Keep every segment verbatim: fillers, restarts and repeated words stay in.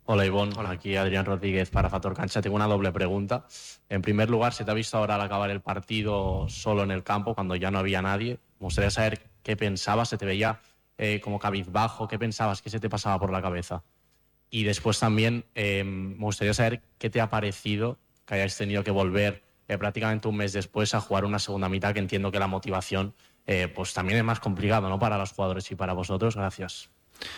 Hola Ivonne, hola, aquí Adrián Rodríguez para Factor Cancha. Tengo una doble pregunta. En primer lugar, ¿se te ha visto ahora al acabar el partido solo en el campo cuando ya no había nadie? Me gustaría saber qué pensabas, se te veía eh, como cabizbajo, qué pensabas, qué se te pasaba por la cabeza. Y después también eh, me gustaría saber qué te ha parecido que hayáis tenido que volver eh, prácticamente un mes después a jugar una segunda mitad, que entiendo que la motivación eh, pues también es más complicado, ¿no?, para los jugadores y para vosotros. Gracias.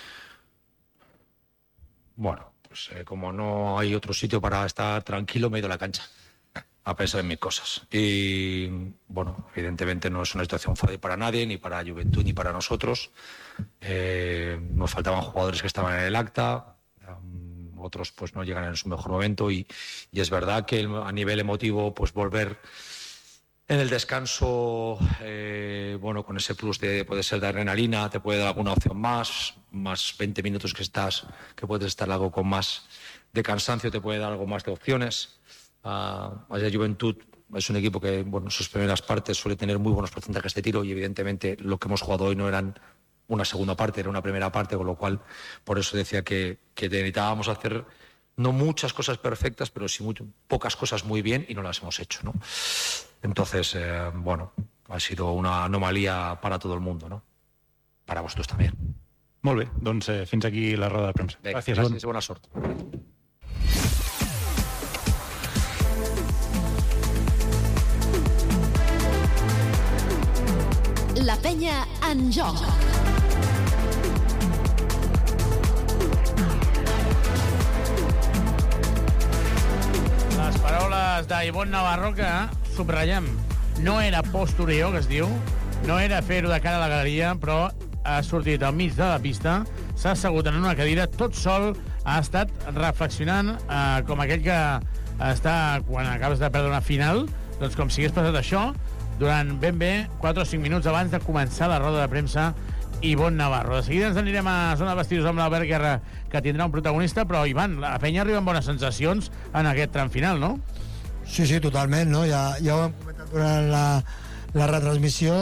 Bueno, pues eh, como no hay otro sitio para estar tranquilo, me he ido a la cancha a pensar en mis cosas. Y bueno, evidentemente no es una situación fácil para nadie, ni para Juventud ni para nosotros. Eh, nos faltaban jugadores que estaban en el acta, um, otros pues no llegan en su mejor momento y, y es verdad que a nivel emotivo pues volver en el descanso, eh, bueno, con ese plus de puede ser de adrenalina, te puede dar alguna opción más, más veinte minutos que estás, que puedes estar algo con más de cansancio, te puede dar algo más de opciones. Uh, allá Juventud es un equipo que, bueno, en sus primeras partes suele tener muy buenos porcentajes de tiro y evidentemente lo que hemos jugado hoy no eran una segunda parte, era una primera parte, con lo cual por eso decía que, que necesitábamos hacer no muchas cosas perfectas, pero sí muy, pocas cosas muy bien y no las hemos hecho, ¿no? Entonces, eh, bueno, ha sido una anomalía para todo el mundo, ¿no? Para vosotros también. Molt bé, doncs eh, fins aquí la roda de premsa. Bé, gràcies, gràcies i bona sort. La penya en joc. Les paraules d'Ivonne Navarro que subratllem. No era postureo, que es diu, no era fer-ho de cara a la galeria, però ha sortit al mig de la pista, s'ha assegut en una cadira, tot sol, ha estat reflexionant eh, com aquell que està, quan acabes de perdre una final, doncs com si hagués passat això, durant ben bé quatre o cinc minuts abans de començar la roda de premsa, Ivonne Navarro. De seguida ens anirem a zona de vestidors amb l'Albert Guerra, que tindrà un protagonista, però, Ivan, la penya arriba amb bones sensacions en aquest tram final, no? Sí, sí, totalment, no? Ja, ja ho hem comentat durant la, la retransmissió,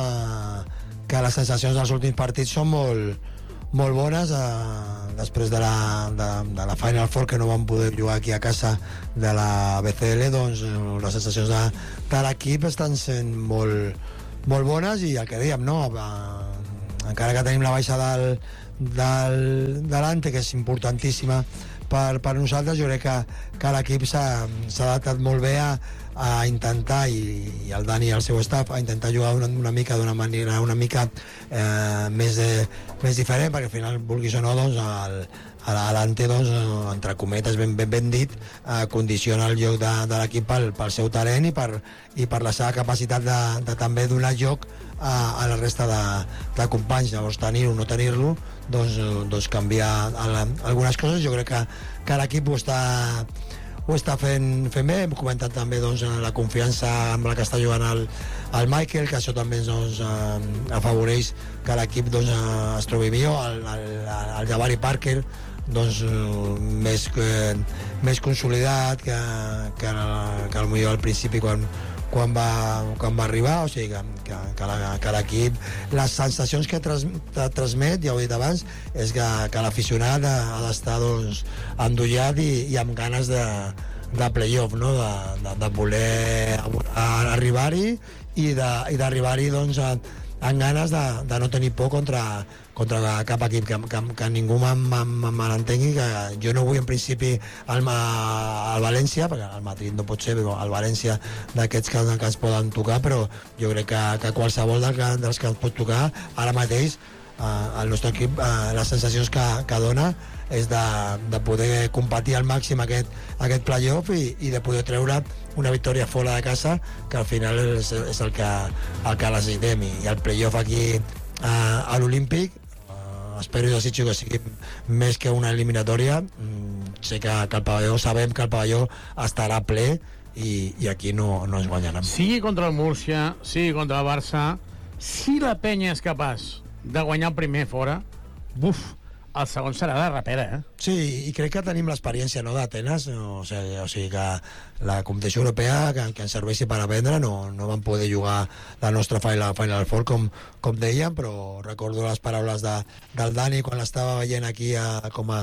eh, que les sensacions dels últims partits són molt, molt bones, eh, després de la, de, de la Final Four, que no vam poder jugar aquí a casa de la B C L, doncs eh, les sensacions de, de l'equip estan sent molt, molt bones, i el que dèiem, no? Eh, encara que tenim la baixa del, del, de l'Ante, que és importantíssima per, per nosaltres, jo crec que, que l'equip s'ha adaptat molt bé a, a intentar, i, i el Dani i el seu staff, a intentar jugar una, una mica d'una manera una mica eh, més, de, més diferent, perquè al final, vulguis o no, doncs, el, a l'Ante, doncs, entre cometes, ben, ben, ben dit, eh, condiciona el joc de, de l'equip pel, pel seu talent i per, i per la seva capacitat de, de també donar joc a, a la resta de, de companys. Llavors, tenir-ho o no tenir-lo, doncs, doncs canviar algunes coses. Jo crec que, que l'equip ho està ho està fent, fent bé. Hem comentat també, doncs, la confiança amb la que està jugant el, el Michael, que això també, doncs, eh, afavoreix que l'equip, doncs, eh, es trobi millor. El, el, el Jabari Parker, doncs, més, que, més consolidat que, que, que al millor al principi quan, quan, va, quan va arribar, o sigui que, que, que l'equip, les sensacions que tras, transmet, ja ho he dit abans, és que, que l'aficionat ha d'estar, doncs, endollat i, i amb ganes de, de playoff, no? de, de, de voler arribar-hi i d'arribar-hi, doncs, a, amb ganes de, de no tenir por contra, contra cap equip, que, que, que ningú me l'entengui, que jo no vull en principi al, al València, perquè el Madrid no pot ser, però el València d'aquests que, que es poden tocar, però jo crec que, que qualsevol dels que, dels que es pot tocar ara mateix, eh, el nostre equip, eh, les sensacions que, que dona és de, de poder competir al màxim aquest, aquest playoff i, i de poder treure una victòria fora de casa, que al final és, és el que, el que necessitem. I el playoff aquí a, a l'Olímpic, uh, espero i desitjo que sigui més que una eliminatòria. Mm, sé que, que el pavelló, sabem que el pavelló estarà ple i, i aquí no, no ens guanyaran. Sigui contra el Múrcia, sigui contra el Barça, si la penya és capaç de guanyar el primer fora, buf, el segon serà de rapera, eh? Sí, i crec que tenim l'experiència, no, d'Atenes, o sigui, o sigui que la competició europea que, que ens serveixi per aprendre, no, no vam poder jugar la nostra Final, Final Four, com, com dèiem, però recordo les paraules de, del Dani quan l'estava veient aquí a, com, a,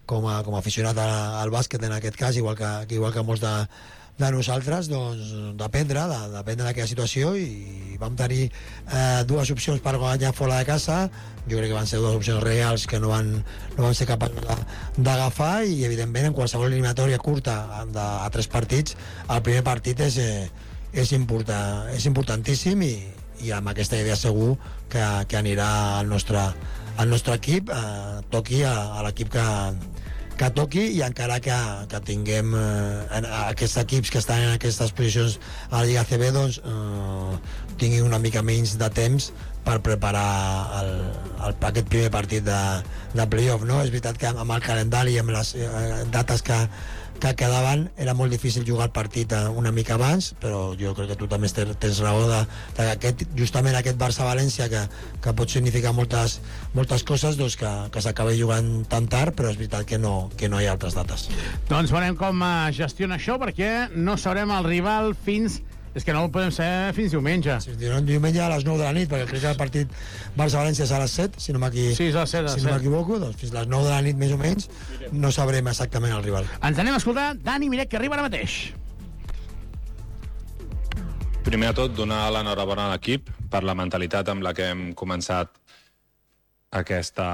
com a, com a aficionat al bàsquet en aquest cas, igual que, igual que molts de, de nosaltres, doncs d'aprendre, d'aprendre d'aquella situació, i vam tenir eh, dues opcions per guanyar fora de casa. Jo crec que van ser dues opcions reals que no van, no van ser capaços d'agafar, i evidentment en qualsevol eliminatòria curta de, a tres partits, el primer partit és, eh, és, important, és importantíssim, i, i amb aquesta idea segur que, que anirà al nostre, al nostre equip, eh, toqui a, a l'equip que que toqui, i encara que, que tinguem eh, aquests equips que estan en aquestes posicions a la Lliga A C B, doncs eh, tinguin una mica menys de temps per preparar el, el, aquest primer partit de, de playoff, no? És veritat que amb el calendari i amb les eh, dates que, que quedaven era molt difícil jugar el partit una mica abans, però jo crec que tu també tens raó de, de que aquest, justament aquest Barça-València, que, que pot significar moltes, moltes coses, doncs que, que s'acabi jugant tan tard, però és veritat que no, que no hi ha altres dates. Doncs veurem com gestiona això, perquè no sabrem el rival fins... És que no ho podem saber fins diumenge. Sí, diumenge a les nou de la nit, perquè crec que el partit Barça-València és a les set, si no m'equivoco, sí, si no m'equivoco, doncs fins a les nou de la nit més o menys no sabrem exactament el rival. Ens anem a escoltar Dani Miret, que arriba ara mateix. Primer de tot, donar l'enhorabona a l'equip per la mentalitat amb la que hem començat aquesta,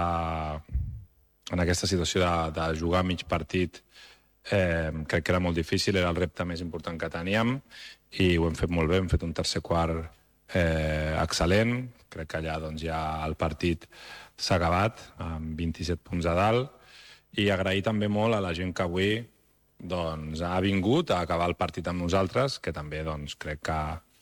en aquesta situació de, de jugar mig partit. Eh, crec que era molt difícil, era el repte més important que teníem, i ho hem fet molt bé. Hem fet un tercer quart eh, excel·lent. Crec que allà doncs, ja el partit s'ha acabat amb vint-i-set punts a dalt, i agrair també molt a la gent que avui doncs, ha vingut a acabar el partit amb nosaltres, que també doncs, crec que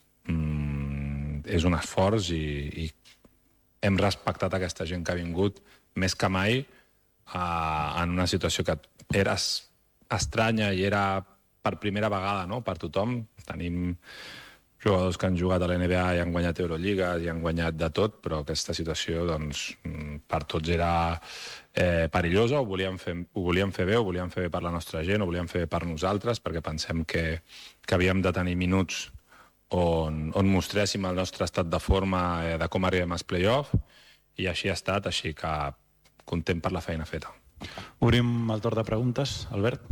mm, és un esforç, i, i hem respectat aquesta gent que ha vingut més que mai eh, en una situació que era estranya i era per primera vegada, no?, per tothom. Tenim jugadors que han jugat a l'N B A i han guanyat Eurolliga i han guanyat de tot, però aquesta situació doncs, per tots era eh, perillosa. Ho volíem, fer, ho volíem fer bé, ho volíem fer bé per la nostra gent, ho volíem fer bé per nosaltres, perquè pensem que, que havíem de tenir minuts on, on mostréssim el nostre estat de forma eh, de com arribem als play-off, i així ha estat, així que content per la feina feta. Obrim el torn de preguntes. Albert?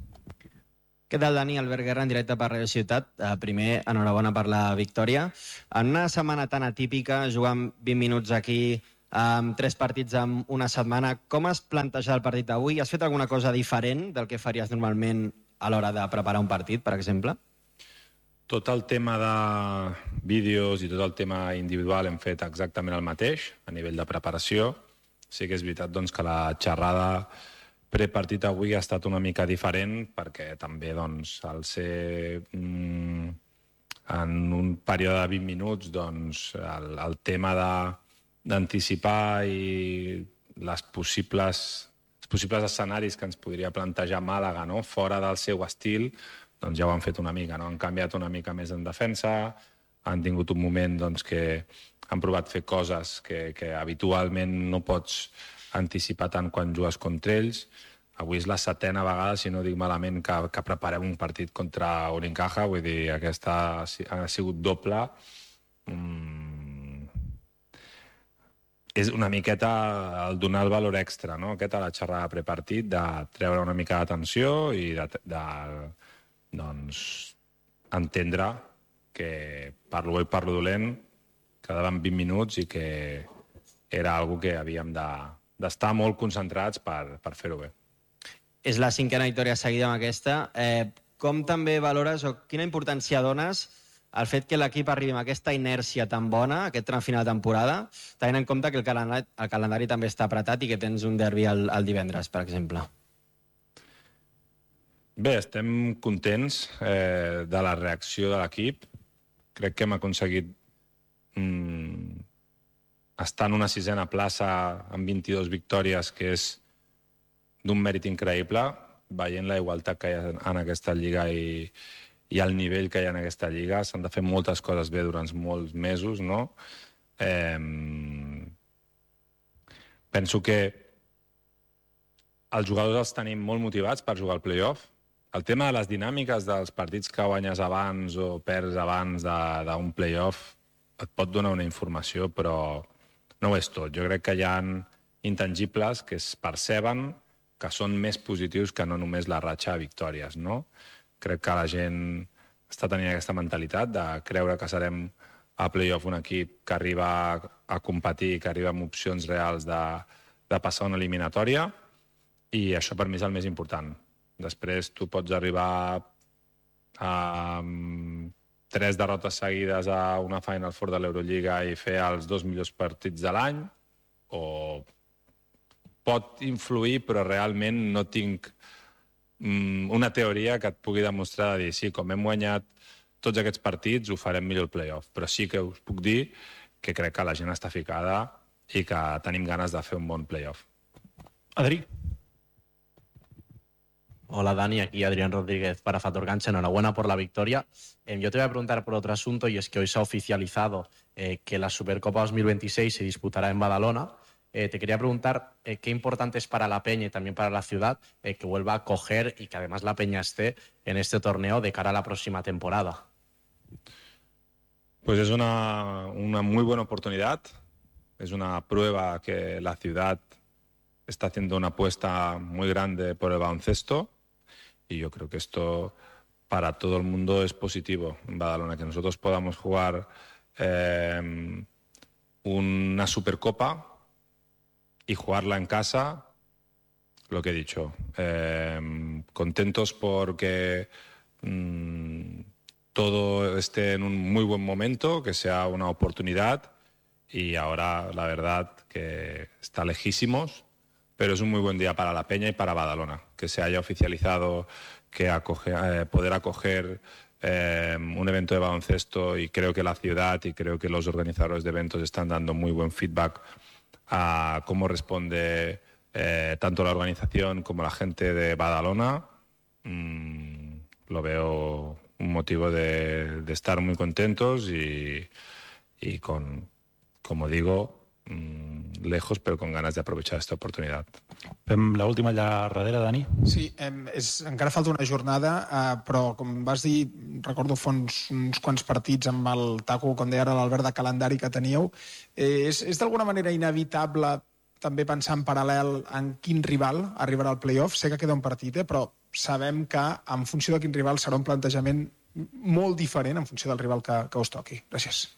Què tal, Dani? Albert Guerra, en directe per Radio Ciutat. Primer, enhorabona per la victòria. En una setmana tan atípica, jugant vint minuts aquí, amb tres partits en una setmana, com has plantejat el partit d'avui? Has fet alguna cosa diferent del que faries normalment a l'hora de preparar un partit, per exemple? Tot el tema de vídeos i tot el tema individual hem fet exactament el mateix, a nivell de preparació. Sí que és veritat doncs, que la xerrada prepartit avui ha estat una mica diferent, perquè també doncs, al ser mm, en un període de vint minuts, doncs, el, el tema d'anticipar i les possibles, els possibles escenaris que ens podria plantejar Màlaga, no?, fora del seu estil, doncs ja ho han fet una mica, no? Han canviat una mica més en defensa, han tingut un moment doncs, que han provat fer coses que, que habitualment no pots anticipar tant quan jugues contra ells. Avui és la setena vegada, si no dic malament, que, que preparem un partit contra Unicaja, vull dir, aquesta ha sigut doble. Mm. És una miqueta el donar el valor extra, no?, aquesta la xerrada prepartit, de treure una mica d'atenció i de, de doncs, entendre que parlo bo i parlo dolent, quedaven vint minuts i que era algo que havíem de, d'estar molt concentrats per, per fer-ho bé. És la cinquena victòria seguida amb aquesta. Eh, com també valores o quina importància dones el fet que l'equip arribi amb aquesta inèrcia tan bona, aquest tram final de temporada, tenint en compte que el calendari, el calendari també està apretat i que tens un derbi el, el divendres, per exemple? Bé, estem contents eh, de la reacció de l'equip. Crec que hem aconseguit mm, estar en una sisena plaça amb vint-i-dues victòries, que és d'un mèrit increïble, veient la igualtat que hi ha en aquesta lliga i, i el nivell que hi ha en aquesta lliga. S'han de fer moltes coses bé durant molts mesos, no? Eh, penso que els jugadors els tenim molt motivats per jugar al play-off. El tema de les dinàmiques dels partits que guanyes abans o perds abans d'un play-off et pot donar una informació, però no ho és tot. Jo crec que hi ha intangibles que es perceben que són més positius que no només la ratxa de victòries, no? Crec que la gent està tenint aquesta mentalitat de creure que serem a playoff un equip que arriba a competir, que arriba amb opcions reals de, de passar una eliminatòria, i això per mi és el més important. Després tu pots arribar a tres derrotes seguides a una Final Four de l'Eurolliga i fer els dos millors partits de l'any, o pot influir, però realment no tinc una teoria que et pugui demostrar de dir, sí, com hem guanyat tots aquests partits, ho farem millor el playoff. Però sí que us puc dir que crec que la gent està ficada i que tenim ganes de fer un bon playoff. Adri. Hola Dani, aquí Adrián Rodríguez para Factor Cancha. Enhorabuena por la victoria. Eh, yo te voy a preguntar por otro asunto, y es que hoy se ha oficializado eh, que la Supercopa dos mil veintiséis se disputará en Badalona. Eh, te quería preguntar eh, qué importante es para la Peña y también para la ciudad eh, que vuelva a coger y que además la Peña esté en este torneo de cara a la próxima temporada. Pues es una, una muy buena oportunidad. Es una prueba que la ciudad está haciendo una apuesta muy grande por el baloncesto, y yo creo que esto para todo el mundo es positivo en Badalona, que nosotros podamos jugar eh, una Supercopa y jugarla en casa. Lo que he dicho, eh, contentos porque mmm, todo esté en un muy buen momento, que sea una oportunidad, y ahora la verdad que está lejísimos, pero es un muy buen día para la Peña y para Badalona, que se haya oficializado que acoge, eh, poder acoger eh, un evento de baloncesto, y creo que la ciudad y creo que los organizadores de eventos están dando muy buen feedback a cómo responde eh, tanto la organización como la gente de Badalona. Mm, lo veo un motivo de, de estar muy contentos y, y con, como digo, lejos, però con ganes d'aprovechar aquesta oportunitat. Fem l'última allà darrere, Dani. Sí, eh, és, encara falta una jornada, eh, però com vas dir, recordo fa uns, uns quants partits amb el taco, com deia ara l'Albert, de calendari que teníeu. Eh, és és d'alguna manera inevitable també pensar en paral·lel en quin rival arribarà al playoff? Sé que queda un partit, eh, però sabem que en funció de quin rival serà un plantejament molt diferent en funció del rival que, que us toqui. Gràcies.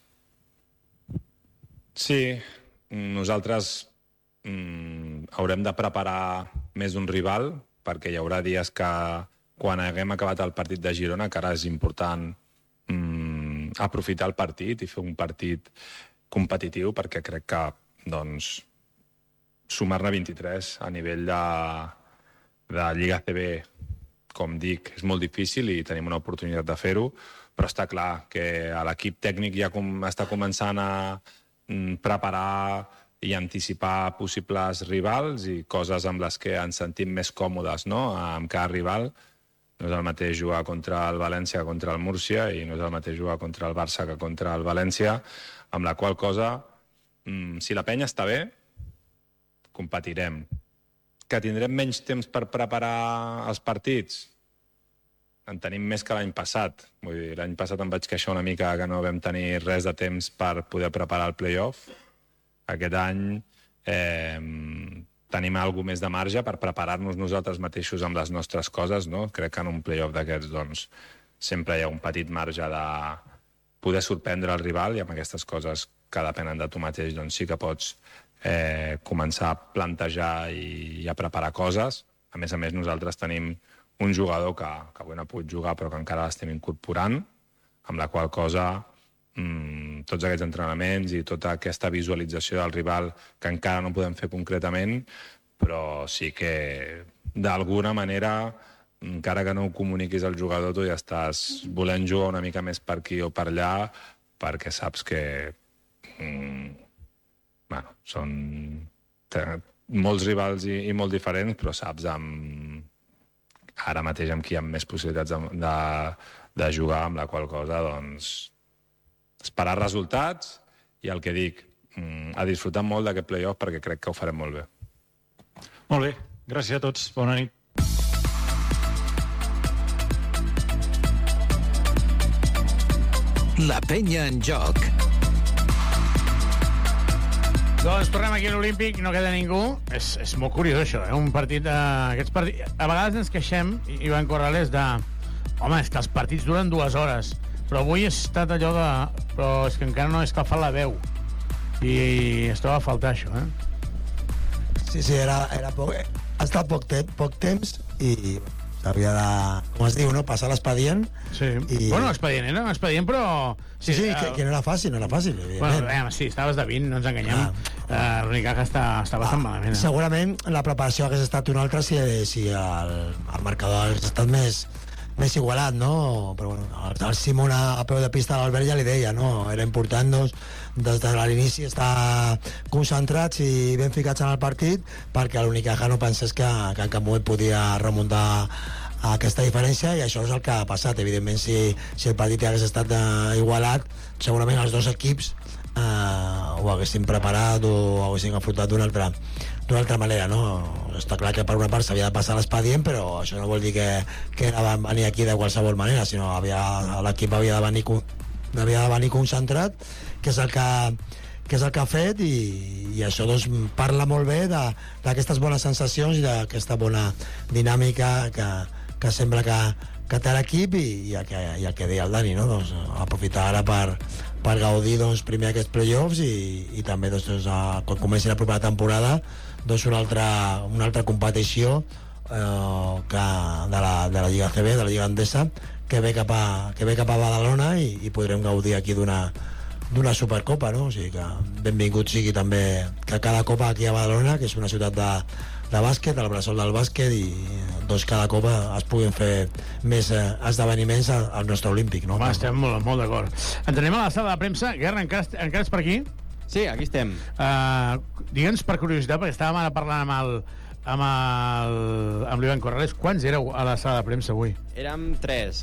Sí, nosaltres mm, haurem de preparar més d'un rival, perquè hi haurà dies que quan haguem acabat el partit de Girona, que ara és important mm, aprofitar el partit i fer un partit competitiu, perquè crec que doncs, sumar-ne vint-i-tres a nivell de, de Lliga A C B, com dic, és molt difícil i tenim una oportunitat de fer-ho, però està clar que l'equip tècnic ja com, està començant a preparar i anticipar possibles rivals i coses amb les que ens sentim més còmodes, no?, amb cada rival. No és el mateix jugar contra el València que contra el Múrcia, i no és el mateix jugar contra el Barça que contra el València, amb la qual cosa, si la penya està bé, competirem. Que tindrem menys temps per preparar els partits? En tenim més que l'any passat. Vull dir, l'any passat em vaig queixar una mica que no vam tenir res de temps per poder preparar el playoff. Aquest any eh, tenim alguna més de marge per preparar-nos nosaltres mateixos amb les nostres coses, no? Crec que en un playoff d'aquests doncs, sempre hi ha un petit marge de poder sorprendre el rival, i amb aquestes coses que depenen de tu mateix doncs sí que pots eh, començar a plantejar i, i a preparar coses. A més a més, nosaltres tenim un jugador que, que avui no ha pogut jugar però que encara l'estem incorporant, amb la qual cosa mmm, tots aquests entrenaments i tota aquesta visualització del rival que encara no podem fer concretament, però sí que d'alguna manera, encara que no ho comuniquis al jugador, tu ja estàs volent jugar una mica més per aquí o per allà, perquè saps que mmm, bueno, són molts rivals i, i molt diferents, però saps amb ara mateix amb qui hi ha més possibilitats de, de, de jugar, amb la qual cosa, doncs, esperar resultats i el que dic, a disfrutar molt d'aquest playoff perquè crec que ho farem molt bé. Molt bé, gràcies a tots. Bona nit. La penya en joc. Doncs tornem aquí a l'Olímpic, no queda ningú. És, és molt curiós, això, eh? Un partit... Eh, aquests partits... A vegades ens queixem, Ivan Corrales, de... Home, és que els partits duren dues hores. Però avui ha estat allò de... Però és que encara no he escalfat la veu. I es troba a faltar, això, eh? Sí, sí, era, era poc... Ha estat poc, te poc temps i havia de, com es diu, no? Passar l'expedient. Sí. I... Bueno, l'expedient era un expedient, però... Sí, sí, sí que, que no era fàcil, no era fàcil, evidentment. Bueno, sí, estaves de vint, no ens enganyem. Ah. Uh, L'Unicaja està, està bastant ah, malament. Eh? Segurament la preparació hagués estat una altra si, si el, el marcador hagués estat més, més igualat, no? Però bueno, el, el Simon a, a peu de pista de l'Albert ja li deia, no? Era important, doncs, des de l'inici estar concentrats i ben ficats en el partit perquè l'Unicaja no pensés que, que en cap moment podia remuntar aquesta diferència, i això és el que ha passat. Evidentment, si, si el partit hagués estat uh, igualat, segurament els dos equips uh, ho haguessin preparat o ho haguessin afrontat d'una altra, d'una altra manera, no? Està clar que per una part s'havia de passar l'expedient, però això no vol dir que, que van venir aquí de qualsevol manera, sinó l'equip havia de venir havia de venir concentrat, que és el que que és el que ha fet, i, i això doncs, parla molt bé d'aquestes bones sensacions i d'aquesta bona dinàmica que, que sembla que, que té l'equip, i, i, el que, i el que deia el Dani, no? Doncs, aprofitar ara per, per gaudir doncs, primer aquests playoffs i, i també doncs, doncs, a, quan comenci la propera temporada doncs, una, altra, una altra competició eh, que, de, la, de la Lliga C B, de la Lliga Endesa, que ve cap a, que ve cap a Badalona, i, i podrem gaudir aquí d'una d'una Supercopa, no? O sigui que benvingut sigui també que cada copa aquí a Badalona, que és una ciutat de, de bàsquet, el bressol del bàsquet, i doncs cada copa es puguin fer més eh, esdeveniments al, al nostre Olímpic, no? Home, estem molt, molt d'acord. Ens anem a la sala de premsa. Guerra, encara, encara ets per aquí? Sí, aquí estem. Uh, Digue'ns, per curiositat, perquè estàvem ara parlant amb el amb el- amb l'Ivan Corrales, quants éreu a la sala de premsa avui? Érem tres,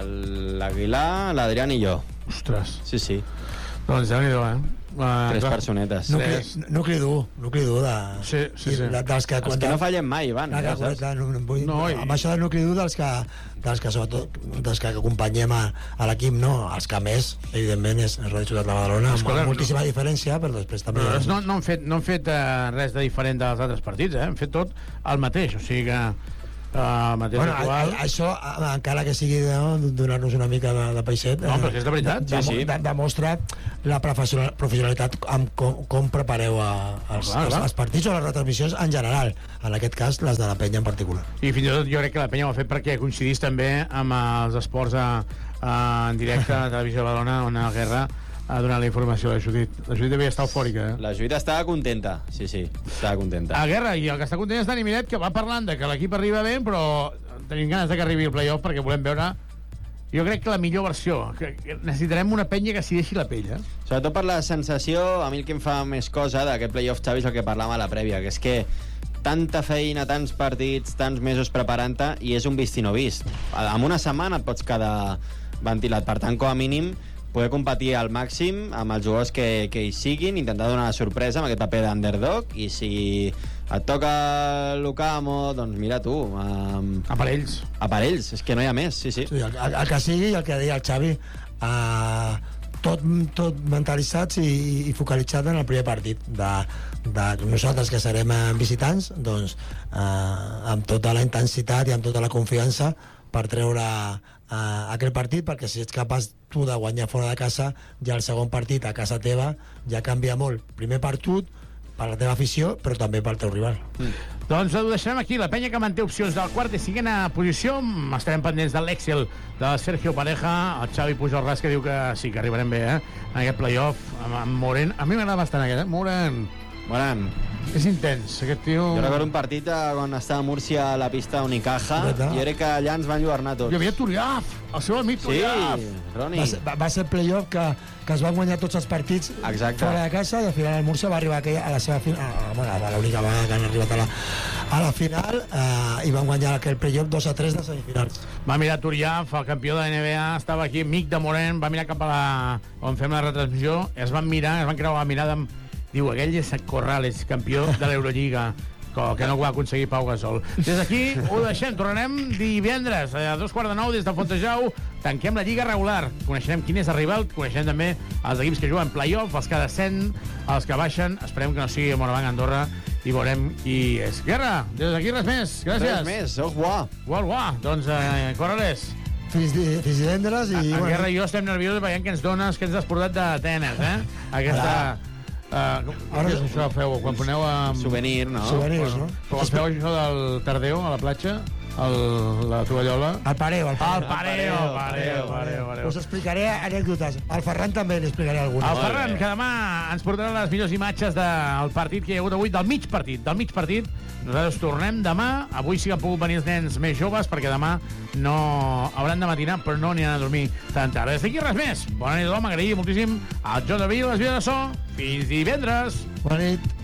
l'Aguilar, l'Adrián i jo. Ostres. Sí, sí. Doncs déu-n'hi-do, eh? Uh, Tres clar. personetes. Nucli, nucli dur, nucli dur de... Sí, sí, i sí. de- dels que, Els que no fallem mai, Ivan. Clar, Ja clar, saps. clar, no, no, vull, No, no, i- amb això del nucli dur dels que, dels que sobretot dels que acompanyem a, a l'equip, no, els que més, evidentment, és Radio Ciutat de Badalona, amb, Escolta, amb moltíssima diferència, però després també... Però no, no han fet, no han fet uh, res de diferent dels altres partits, eh? Han fet tot el mateix, o sigui que uh, el mateix Bueno, a, actual... a, això, a, encara que sigui no, donar-nos una mica de, de peixet, No, però és que és de veritat. de, Sí, sí. de, demostra la professional, professionalitat amb com, com prepareu a, els, Clar, els, clar. els partits o les retransmissions en general, en aquest cas les de la penya en particular. I fins i tot jo crec que la penya ho ha fet perquè coincidís també amb els esports a, a, en directe a la televisió de Badalona, on la Guerra ha donat la informació a la Judit. La Judit devia estar eufòrica, eh? La Judit estava contenta, sí, sí, estava contenta. A Guerra, i el que està content és Dani Miret, que va parlant de que l'equip arriba bé, però tenim ganes de que arribi el playoff perquè volem veure, jo crec que la millor versió, que que necessitarem una penya que s'hi deixi la pell, eh? Sobretot per la sensació, a mi el que em fa més cosa d'aquest playoff, Xavi, és el que parlàvem a la prèvia, que és que tanta feina, tants partits, tants mesos preparant-te, i és un vist i no vist. En una setmana et pots quedar ventilat. Per tant, com a mínim, poder competir al màxim amb els jugadors que, que hi siguin, intentar donar una sorpresa amb aquest paper d'underdog, i si et toca l'Ucamo, doncs mira tu, um, Aparells. aparells, és que no hi ha més, sí, sí. Sí, el, el, el que sigui, i el que deia el Xavi, uh, tot, tot mentalitzats i, i focalitzats en el primer partit de, de nosaltres que serem eh, visitants, doncs uh, amb tota la intensitat i amb tota la confiança per treure uh, aquell partit, perquè si ets capaç tu de guanyar fora de casa, ja el segon partit a casa teva ja canvia molt, primer per tu, per la teva afició, però també pel teu rival. Mm. Doncs ho deixarem aquí. La penya que manté opcions del quart i cinquena posició. Estarem pendents de l'Excel de Sergio Pareja, el Xavi Pujol Ras, que diu que sí, que arribarem bé, eh? En aquest playoff, amb, amb Moren. A mi m'agrada bastant aquest, eh? Moren. Moran, És intens, aquest tio... jo recordo un partit eh, quan estava a Múrcia a la pista Unicaja, Veritat. i jo crec que allà ens van lluernar tots. Hi havia Turiaf, el seu amic Sí, Turiaf. Roni. Va ser, va, va ser el playoff que, que es van guanyar tots els partits Exacte. fora de casa, i al final el Múrcia va arribar aquella, a la seva final, a, bueno, a l'única vegada que han arribat a la, a la final, eh, i van guanyar aquell playoff dos a tres de semifinals. Va mirar Turiaf, el campió de la N B A, estava aquí, amic de Moren, va mirar cap a la... on fem la retransmissió, es van mirar, es van creuar la mirada amb... Diu, aquell és Corrales, campió de l'Eurolliga, que no ho va aconseguir Pau Gasol. Des d'aquí ho deixem, tornarem divendres a dos quarts de nou des de Fontejau tanquem la lliga regular. Coneixerem quin és el rival, coneixerem també els equips que juguen play-off, els que descenen, els que baixen. Esperem que no sigui Morabanc Andorra i veurem qui és. Guerra, des d'aquí res més. Gràcies. Res més, au revoir. Au revoir. Doncs, eh, corre-les. Fins, di- fins divendres i... En bueno, Guerra i jo estem nerviosos veient que ens dones, que ens has portat d'Atenes, eh? Aquesta... Uh, Ara és això, feu, quan poneu amb... Souvenir, no? souvenirs, no? Quan feu això del Tardeu a la platja, el, la tovallola... El pareo, el pareo. El pareo, pareo, pareo, pareo. Us explicaré anècdotes. Al Ferran també li explicaré alguna. El Ferran, que demà ens portarà les millors imatges del partit que hi ha hagut avui, del mig partit, del mig partit. Nosaltres tornem demà. Avui sí que han pogut venir els nens més joves, perquè demà no hauran de matinar, però no aniran a dormir tan tard. Des d'aquí res més. Bona nit a tothom, m'agradaria moltíssim al Joan David, les vides de so. Fins divendres. Bona nit.